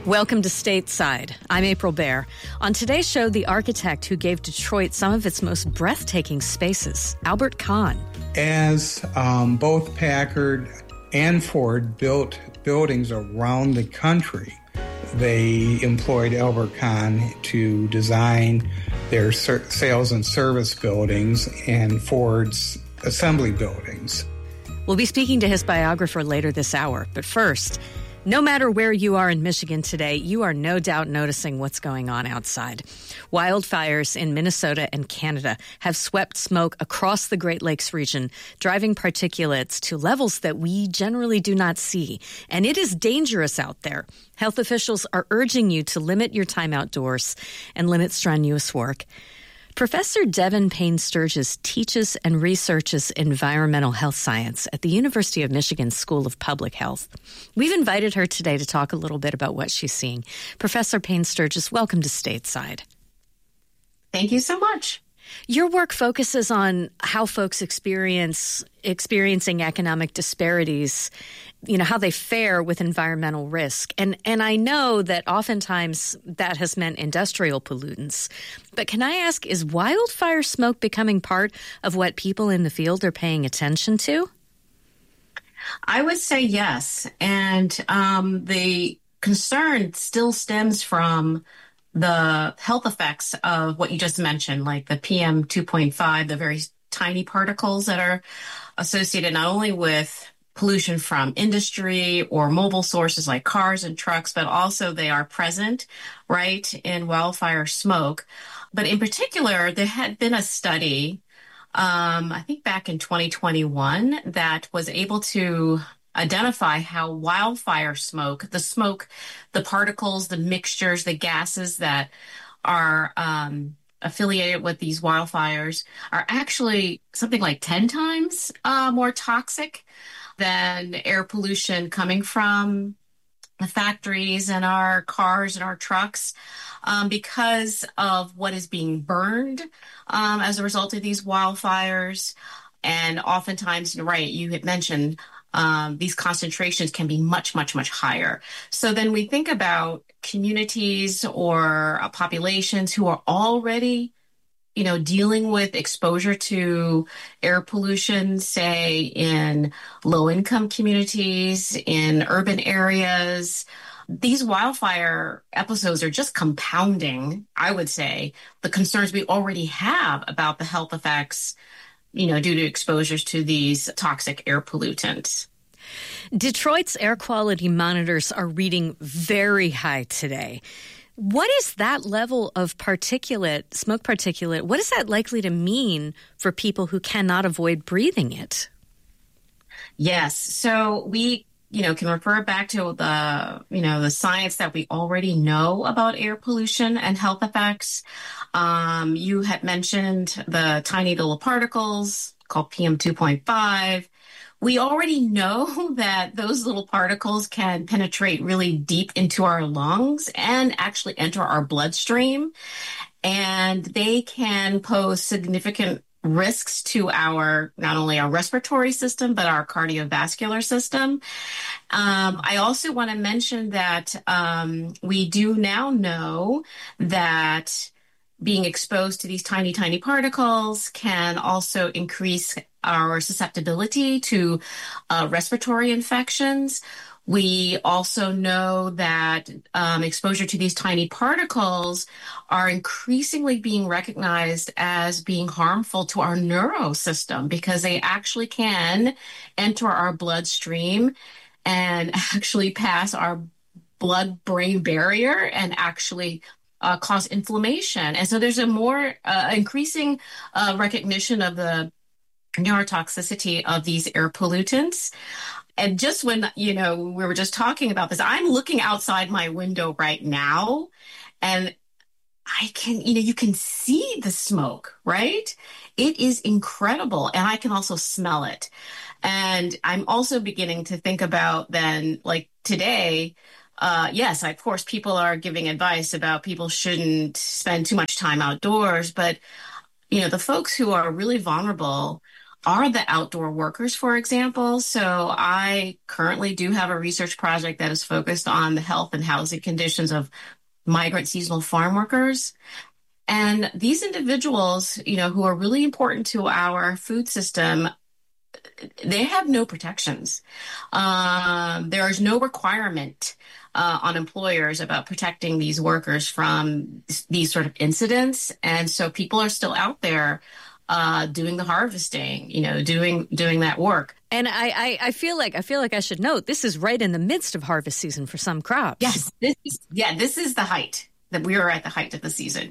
Welcome to Stateside. I'm April Baer. On today's show, the architect who gave Detroit some of its most breathtaking spaces, Albert Kahn. As both Packard and Ford built buildings around the country, they employed Albert Kahn to design their sales and service buildings and Ford's assembly buildings. We'll be speaking to his biographer later this hour, but first, no matter where you are in Michigan today, you are no doubt noticing what's going on outside. Wildfires in Minnesota and Canada have swept smoke across the Great Lakes region, driving particulates to levels that we generally do not see. And it is dangerous out there. Health officials are urging you to limit your time outdoors and limit strenuous work. Professor Devin Payne Sturgis teaches and researches environmental health science at the University of Michigan School of Public Health. We've invited her today to talk a little bit about what she's seeing. Professor Payne Sturgis, welcome to Stateside. Thank you so much. Your work focuses on how folks experiencing economic disparities, how they fare with environmental risk. And I know that oftentimes that has meant industrial pollutants. But can I ask, is wildfire smoke becoming part of what people in the field are paying attention to? I would say yes. And the concern still stems from the health effects of what you just mentioned, like the PM 2.5, the very tiny particles that are associated not only with pollution from industry or mobile sources like cars and trucks, but also they are present, right, in wildfire smoke. But in particular, there had been a study, I think back in 2021, that was able to identify how wildfire smoke, the particles, the mixtures, the gases that are affiliated with these wildfires are actually something like 10 times more toxic than air pollution coming from the factories and our cars and our trucks because of what is being burned as a result of these wildfires. And oftentimes, right, you had mentioned these concentrations can be much, much, much higher. So then we think about communities or populations who are already, dealing with exposure to air pollution, say in low-income communities, in urban areas. These wildfire episodes are just compounding, I would say, the concerns we already have about the health effects due to exposures to these toxic air pollutants. Detroit's air quality monitors are reading very high today. What is that level of smoke particulate, what is that likely to mean for people who cannot avoid breathing it? Yes. So we can refer back to the science that we already know about air pollution and health effects. You had mentioned the tiny little particles called PM 2.5. We already know that those little particles can penetrate really deep into our lungs and actually enter our bloodstream. And they can pose significant risks to not only our respiratory system, but our cardiovascular system. I also want to mention that we do now know that being exposed to these tiny, tiny particles can also increase our susceptibility to respiratory infections. We also know that exposure to these tiny particles are increasingly being recognized as being harmful to our neurosystem because they actually can enter our bloodstream and actually pass our blood-brain barrier and actually cause inflammation. And so there's a more increasing recognition of the neurotoxicity of these air pollutants. And just when, we were just talking about this, I'm looking outside my window right now and I can, you can see the smoke, right? It is incredible. And I can also smell it. And I'm also beginning to think about then, like today, yes, of course, people are giving advice about people shouldn't spend too much time outdoors. But, the folks who are really vulnerable are the outdoor workers, for example. So I currently do have a research project that is focused on the health and housing conditions of migrant seasonal farm workers. And these individuals, who are really important to our food system, they have no protections. There is no requirement on employers about protecting these workers from these sort of incidents. And so people are still out there doing the harvesting, doing that work. And I feel like I should note this is right in the midst of harvest season for some crops. Yes, this is the height that we are at the height of the season.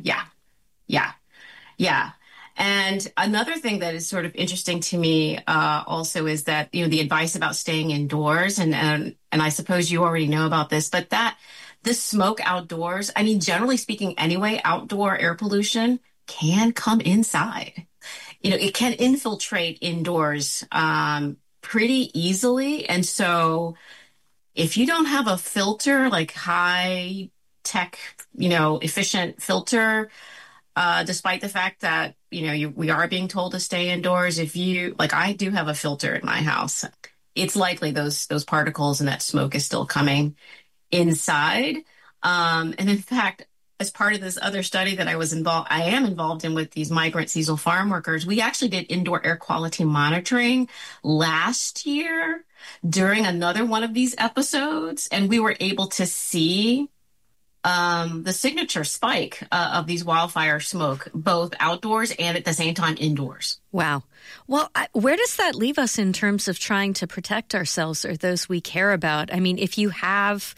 Yeah. And another thing that is sort of interesting to me also is that, the advice about staying indoors, and I suppose you already know about this, but that the smoke outdoors, I mean, generally speaking anyway, outdoor air pollution can come inside. It can infiltrate indoors pretty easily. And so if you don't have a filter, like high tech, efficient filter, despite the fact that, we are being told to stay indoors, I do have a filter in my house, it's likely those particles and that smoke is still coming inside. And in fact, as part of this other study that I am involved in with these migrant seasonal farm workers, we actually did indoor air quality monitoring last year during another one of these episodes, and we were able to see the signature spike of these wildfire smoke, both outdoors and at the same time indoors. Wow. Well, where does that leave us in terms of trying to protect ourselves or those we care about? I mean, if you have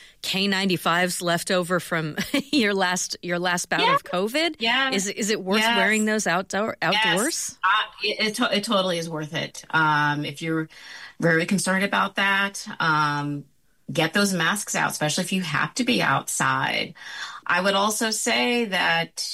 K95s left over from your last bout of COVID, is it worth wearing those outdoors? Yes. It totally is worth it. If you're very concerned about that, get those masks out, especially if you have to be outside. I would also say that,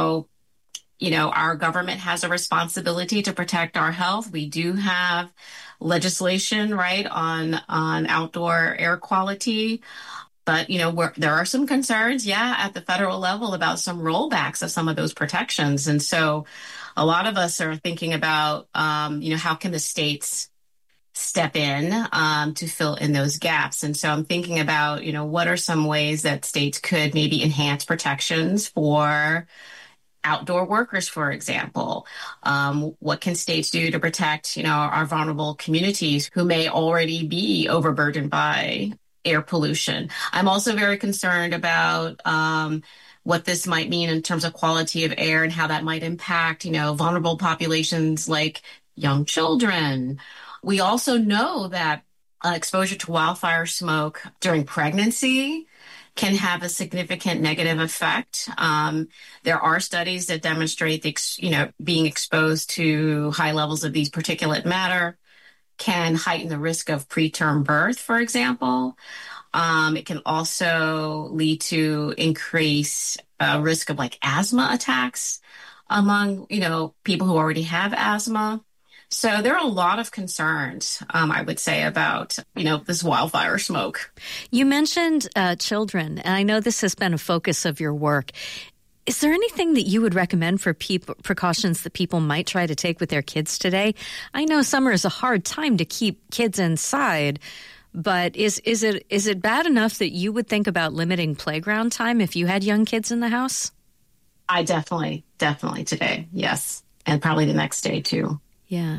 our government has a responsibility to protect our health. We do have legislation, right, on outdoor air quality. But, there are some concerns, at the federal level about some rollbacks of some of those protections. And so a lot of us are thinking about, how can the states step in to fill in those gaps. And so I'm thinking about, what are some ways that states could maybe enhance protections for outdoor workers, for example? What can states do to protect, our vulnerable communities who may already be overburdened by air pollution? I'm also very concerned about what this might mean in terms of quality of air and how that might impact, vulnerable populations like young children. We also know that exposure to wildfire smoke during pregnancy can have a significant negative effect. There are studies that demonstrate being exposed to high levels of these particulate matter can heighten the risk of preterm birth, for example. It can also lead to increased risk of asthma attacks among, people who already have asthma. So there are a lot of concerns, I would say, about, this wildfire smoke. You mentioned children, and I know this has been a focus of your work. Is there anything that you would recommend for precautions that people might try to take with their kids today? I know summer is a hard time to keep kids inside, but is it bad enough that you would think about limiting playground time if you had young kids in the house? I definitely today, yes, and probably the next day too. Yeah.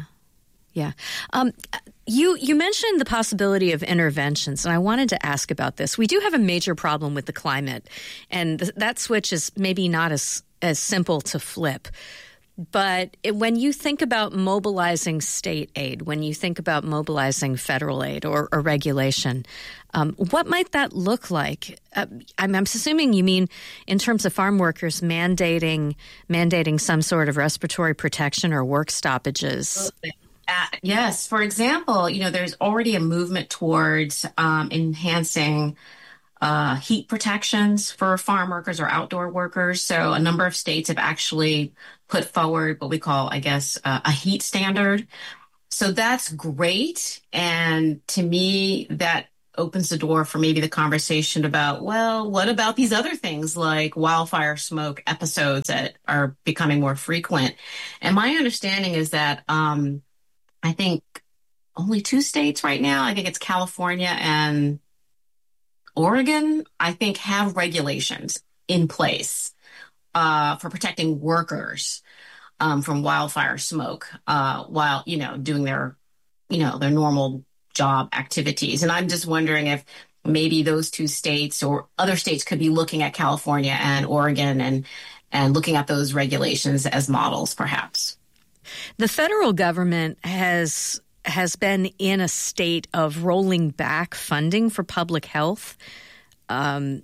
You mentioned the possibility of interventions, and I wanted to ask about this. We do have a major problem with the climate, and that switch is maybe not as simple to flip. But when you think about mobilizing state aid, when you think about mobilizing federal aid or regulation, what might that look like? I'm assuming you mean in terms of farm workers mandating some sort of respiratory protection or work stoppages. Yes. For example, there's already a movement towards enhancing heat protections for farm workers or outdoor workers. So a number of states have actually put forward what we call, a heat standard. So that's great. And to me, that opens the door for maybe the conversation about, well, what about these other things like wildfire smoke episodes that are becoming more frequent? And my understanding is that I think only 2 states right now, I think it's California and Oregon, I think have regulations in place for protecting workers from wildfire smoke while, doing their normal job activities. And I'm just wondering if maybe those 2 states or other states could be looking at California and Oregon and looking at those regulations as models, perhaps. The federal government has been in a state of rolling back funding for public health. Do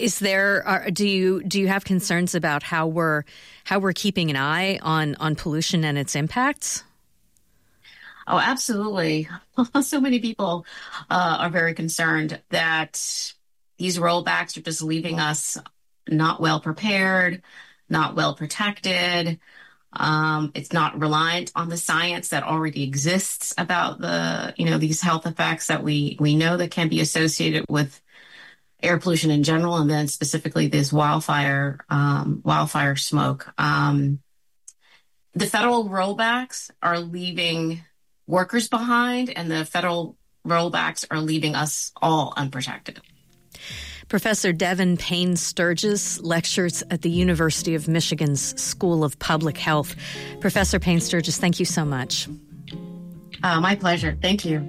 you have concerns about how we're keeping an eye on pollution and its impacts? Oh, absolutely. So many people are very concerned that these rollbacks are just leaving us not well prepared, not well protected. It's not reliant on the science that already exists about these health effects that we know that can be associated with air pollution in general, and then specifically this wildfire smoke. The federal rollbacks are leaving workers behind, and the federal rollbacks are leaving us all unprotected. Professor Devin Payne Sturgis lectures at the University of Michigan's School of Public Health. Professor Payne Sturgis, thank you so much. My pleasure. Thank you.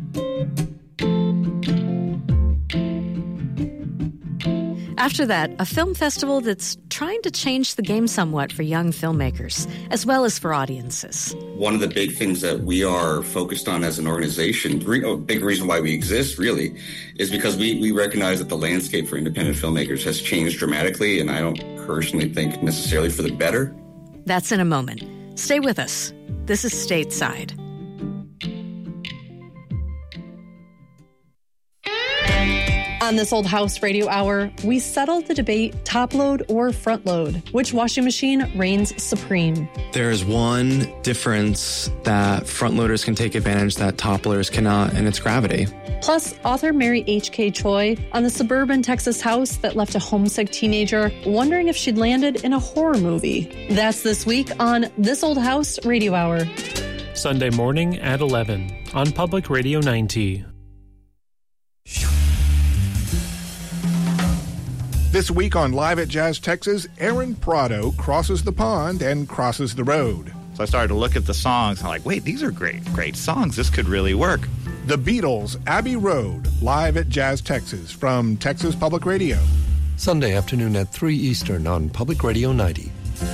After that, a film festival that's trying to change the game somewhat for young filmmakers, as well as for audiences. One of the big things that we are focused on as an organization, a big reason why we exist, really, is because we recognize that the landscape for independent filmmakers has changed dramatically, and I don't personally think necessarily for the better. That's in a moment. Stay with us. This is Stateside. On This Old House Radio Hour, we settled the debate top load or front load. Which washing machine reigns supreme? There is one difference that front loaders can take advantage that top loaders cannot, and it's gravity. Plus, author Mary H.K. Choi on the suburban Texas house that left a homesick teenager wondering if she'd landed in a horror movie. That's this week on This Old House Radio Hour. Sunday morning at 11 on Public Radio 90. This week on Live at Jazz Texas, Aaron Prado crosses the pond and crosses the road. So I started to look at the songs, and I'm like, wait, these are great songs. This could really work. The Beatles, Abbey Road, Live at Jazz Texas from Texas Public Radio. Sunday afternoon at 3 Eastern on Public Radio 90.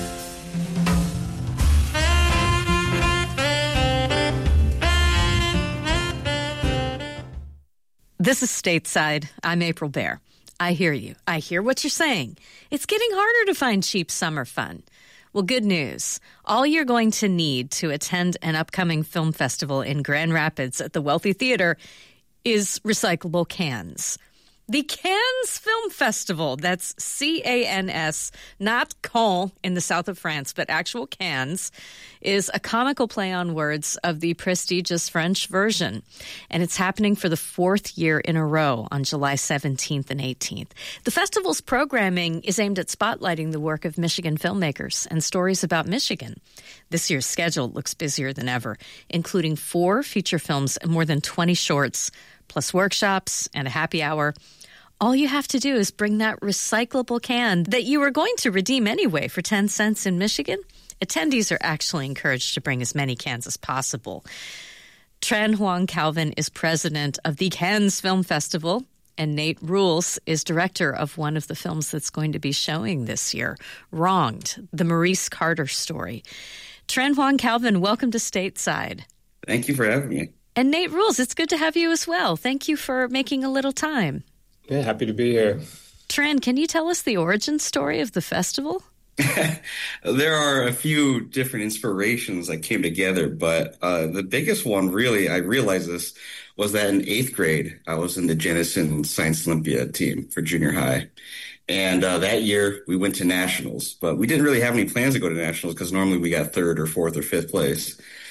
This is Stateside. I'm April Baer. I hear you. I hear what you're saying. It's getting harder to find cheap summer fun. Well, good news. All you're going to need to attend an upcoming film festival in Grand Rapids at the Wealthy Theater is recyclable cans. The Cannes Film Festival, that's C-A-N-S, not Caen in the south of France, but actual Cannes, is a comical play on words of the prestigious French version. And it's happening for the 4th year in a row on July 17th and 18th. The festival's programming is aimed at spotlighting the work of Michigan filmmakers and stories about Michigan. This year's schedule looks busier than ever, including 4 feature films and more than 20 shorts, plus workshops and a happy hour. All you have to do is bring that recyclable can that you were going to redeem anyway for 10 cents in Michigan. Attendees are actually encouraged to bring as many cans as possible. Tran Hoang Calvin is president of the Cannes Film Festival, and Nate Rules is director of one of the films that's going to be showing this year, Wronged, the Maurice Carter story. Tran Hoang Calvin, welcome to Stateside. Thank you for having me. And Nate Rules, it's good to have you as well. Thank you for making a little time. Yeah, happy to be here. Tran, can you tell us the origin story of the festival? There are a few different inspirations that came together, but the biggest one, really, I realized this, was that in 8th grade, I was in the Jenison Science Olympiad team for junior high. And that year, we went to nationals, but we didn't really have any plans to go to nationals because normally we got 3rd or 4th or 5th place.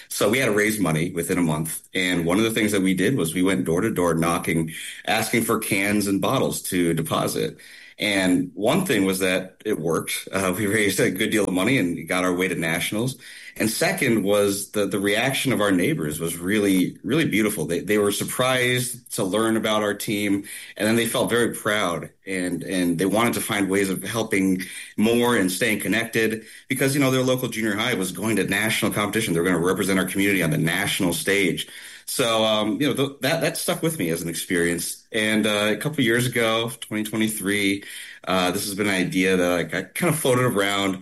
So we had to raise money within a month. And one of the things that we did was we went door to door knocking, asking for cans and bottles to deposit. And one thing was that it worked. We raised a good deal of money and got our way to nationals. And second was the reaction of our neighbors was really, really beautiful. They were surprised to learn about our team, and then they felt very proud, and they wanted to find ways of helping more and staying connected because, you know, their local junior high was going to national competition. They were going to represent our community on the national stage. So, you know, that stuck with me as an experience. And a couple of years ago, 2023, this has been an idea that I kind of floated around.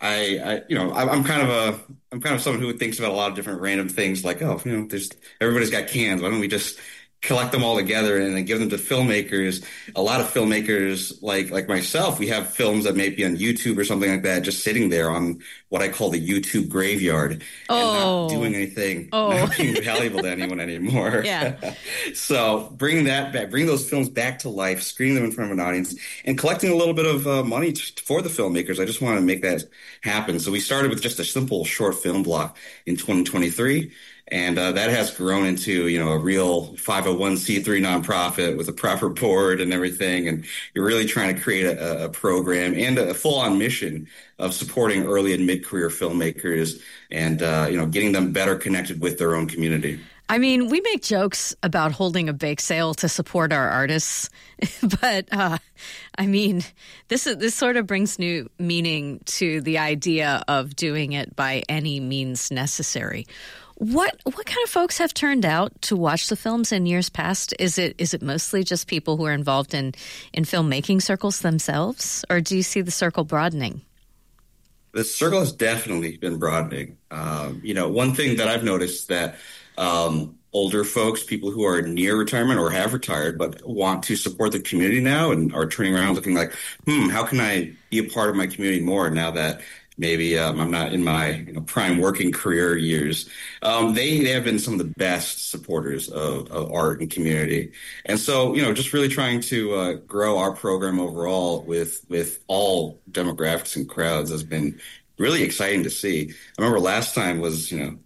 I'm kind of someone who thinks about a lot of different random things like, oh, you know, everybody's got cans. Why don't we just collect them all together and then give them to filmmakers? A lot of filmmakers like myself, we have films that may be on YouTube or something like that, just sitting there on what I call the YouTube graveyard and not doing anything, not being valuable to anyone anymore. Yeah. So bringing that back, bringing those films back to life, screening them in front of an audience, and collecting a little bit of money for the filmmakers. I just want to make that happen. So we started with just a simple short film block in 2023. And that has grown into, you know, a real 501c3 nonprofit with a proper board and everything. And you're really trying to create a program and a full-on mission of supporting early and mid-career filmmakers and, you know, getting them better connected with their own community. I mean, we make jokes about holding a bake sale to support our artists, but I mean, this sort of brings new meaning to the idea of doing it by any means necessary. What kind of folks have turned out to watch the films in years past? Is it mostly just people who are involved in filmmaking circles themselves, or do you see the circle broadening? The circle has definitely been broadening. You know, one thing that I've noticed that older folks, people who are near retirement or have retired but want to support the community now and are turning around looking like, how can I be a part of my community more now that maybe I'm not in my prime working career years. They have been some of the best supporters of art and community. And so, just really trying to grow our program overall with all demographics and crowds has been really exciting to see. I remember last time was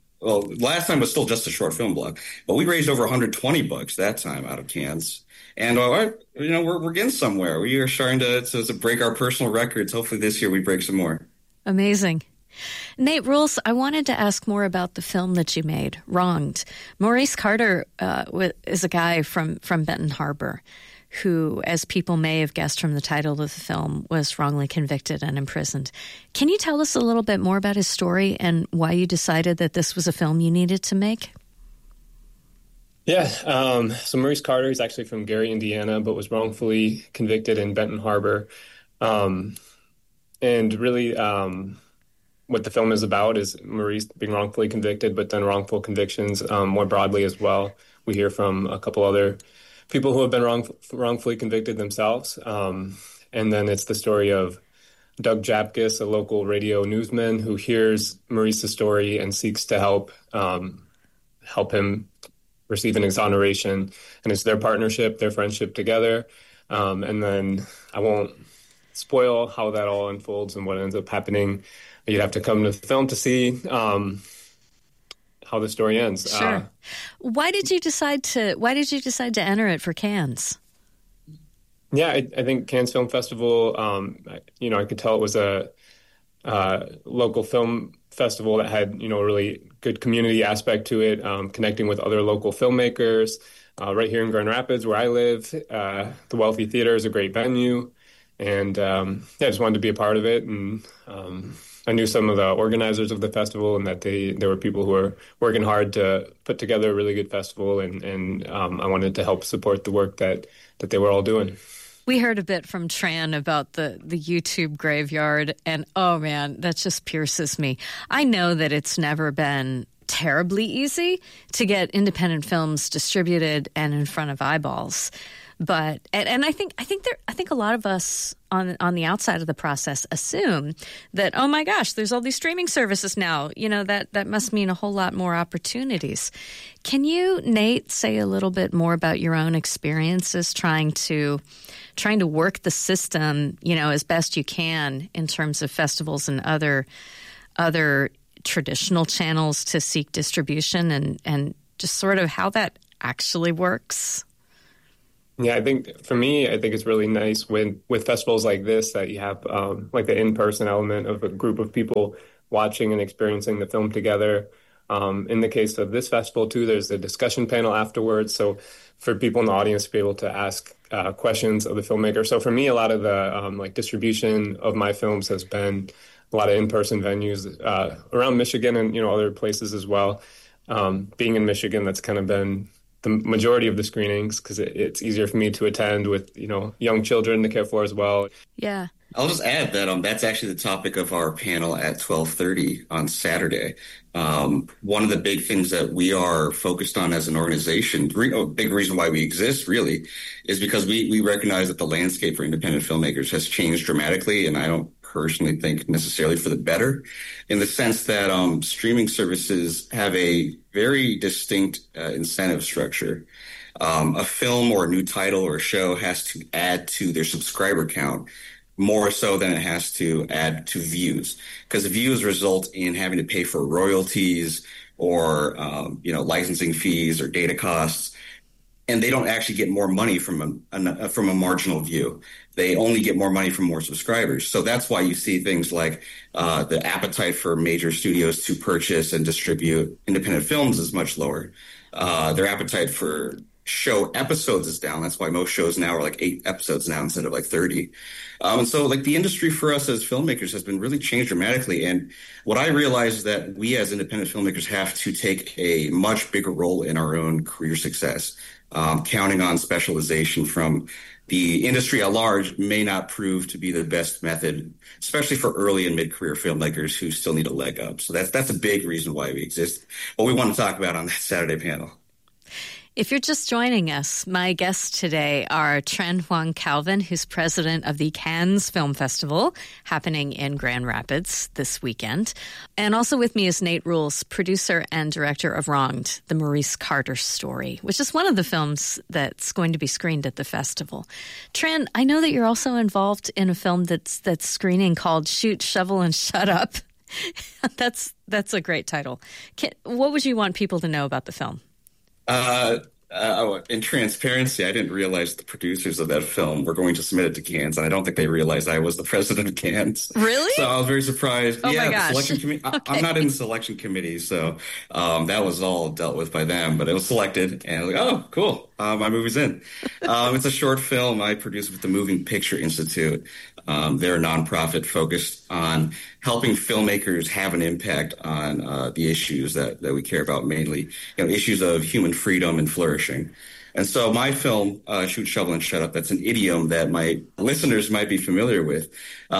still just a short film block, but we raised over $120 that time out of cans. And we're getting somewhere. We are starting to break our personal records. Hopefully this year we break some more. Amazing. Nate Rules, I wanted to ask more about the film that you made, Wronged. Maurice Carter is a guy from Benton Harbor who, as people may have guessed from the title of the film, was wrongly convicted and imprisoned. Can you tell us a little bit more about his story and why you decided that this was a film you needed to make? Yeah, so Maurice Carter is actually from Gary, Indiana, but was wrongfully convicted in Benton Harbor. And really, what the film is about is Maurice being wrongfully convicted, but then wrongful convictions more broadly as well. We hear from a couple other people who have been wrongfully convicted themselves. And then it's the story of Doug Japkus, a local radio newsman who hears Maurice's story and seeks to help him receive an exoneration. And it's their partnership, their friendship together. And then I won't spoil how that all unfolds and what ends up happening. You'd have to come to the film to see how the story ends. Sure. Why did you decide to enter it for Cannes? Yeah, I think Cannes Film Festival, I could tell it was a local film festival that had, a really good community aspect to it, connecting with other local filmmakers. Right here in Grand Rapids, where I live, the Wealthy Theater is a great venue. And I just wanted to be a part of it. And I knew some of the organizers of the festival and that there were people who were working hard to put together a really good festival. And I wanted to help support the work that they were all doing. We heard a bit from Tran about the YouTube graveyard. And, oh, man, that just pierces me. I know that it's never been terribly easy to get independent films distributed and in front of eyeballs. But and I think a lot of us on the outside of the process assume that, oh my gosh, there's all these streaming services now. That must mean a whole lot more opportunities. Can you, Nate, say a little bit more about your own experiences trying to work the system, as best you can in terms of festivals and other traditional channels to seek distribution and just sort of how that actually works? Yeah, I think for me, I think it's really nice with festivals like this that you have like the in-person element of a group of people watching and experiencing the film together. In the case of this festival, too, there's a discussion panel afterwards. So for people in the audience to be able to ask questions of the filmmaker. So for me, a lot of the like distribution of my films has been a lot of in-person venues around Michigan and, other places as well. Being in Michigan, that's kind of been the majority of the screenings because it's easier for me to attend with, young children to care for as well. Yeah. I'll just add that that's actually the topic of our panel at 12:30 on Saturday. One of the big things that we are focused on as an organization, a big reason why we exist really, is because we recognize that the landscape for independent filmmakers has changed dramatically, and I don't personally think necessarily for the better, in the sense that streaming services have a very distinct incentive structure. A film or a new title or a show has to add to their subscriber count more so than it has to add to views, because views result in having to pay for royalties or licensing fees or data costs, and they don't actually get more money from a marginal view. They only get more money from more subscribers. So that's why you see things like the appetite for major studios to purchase and distribute independent films is much lower. Their appetite for show episodes is down. That's why most shows now are like 8 episodes now instead of like 30. And so like the industry for us as filmmakers has been really changed dramatically. And what I realize is that we as independent filmmakers have to take a much bigger role in our own career success. Counting on specialization from the industry at large may not prove to be the best method, especially for early and mid-career filmmakers who still need a leg up. So that's a big reason why we exist. What we want to talk about on that Saturday panel. If you're just joining us, my guests today are Tran Hoang Calvin, who's president of the Cannes Film Festival, happening in Grand Rapids this weekend. And also with me is Nate Rules, producer and director of Wronged, the Maurice Carter story, which is one of the films that's going to be screened at the festival. Tran, I know that you're also involved in a film that's screening called Shoot, Shovel, and Shut Up. That's a great title. What would you want people to know about the film? In transparency, I didn't realize the producers of that film were going to submit it to Cannes, and I don't think they realized I was the president of Cannes. Really? So I was very surprised. Oh my gosh. The selection committee. Okay. I'm not in the selection committee, so that was all dealt with by them. But it was selected, and I was like, oh, cool. My movie's in. It's a short film I produced with the Moving Picture Institute. They're a nonprofit focused on helping filmmakers have an impact on the issues that we care about, mainly issues of human freedom and flourishing. And so my film, Shoot, Shovel, and Shut Up, that's an idiom that my listeners might be familiar with,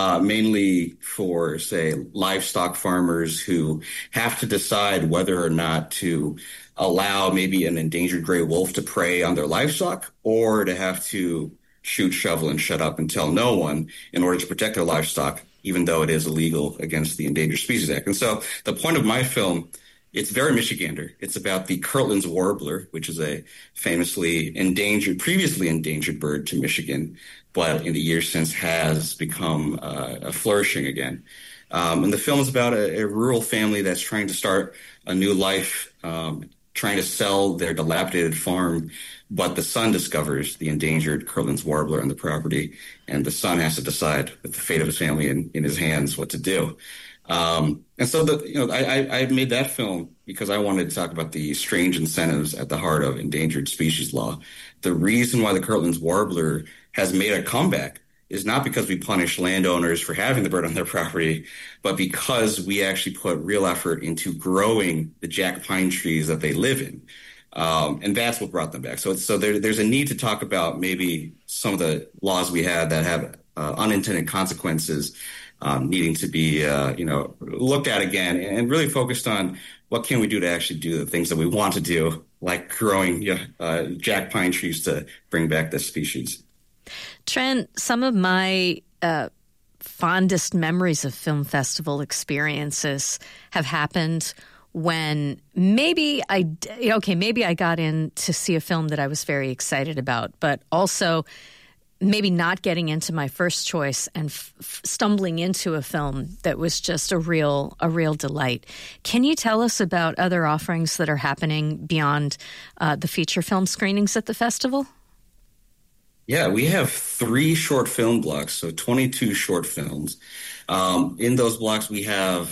mainly for, say, livestock farmers who have to decide whether or not to allow maybe an endangered gray wolf to prey on their livestock, or to have to shoot, shovel, and shut up and tell no one in order to protect their livestock, even though it is illegal against the Endangered Species Act. And so the point of my film, it's very Michigander. It's about the Kirtland's warbler, which is a previously endangered bird to Michigan, but in the years since has become flourishing again. And the film is about a rural family that's trying to start a new life, trying to sell their dilapidated farm, but the son discovers the endangered Kirtland's warbler on the property, and the son has to decide with the fate of his family in his hands what to do. And so I made that film because I wanted to talk about the strange incentives at the heart of endangered species law. The reason why the Kirtland's warbler has made a comeback is not because we punish landowners for having the bird on their property, but because we actually put real effort into growing the jack pine trees that they live in. And that's what brought them back. So there's a need to talk about maybe some of the laws we had that have unintended consequences needing to be, looked at again, and really focused on what can we do to actually do the things that we want to do, like growing jack pine trees to bring back this species. Tran, some of my fondest memories of film festival experiences have happened when maybe I got in to see a film that I was very excited about, but also maybe not getting into my first choice and stumbling into a film that was just a real delight. Can you tell us about other offerings that are happening beyond the feature film screenings at the festival? Yeah, we have 3 short film blocks, so 22 short films. In those blocks, we have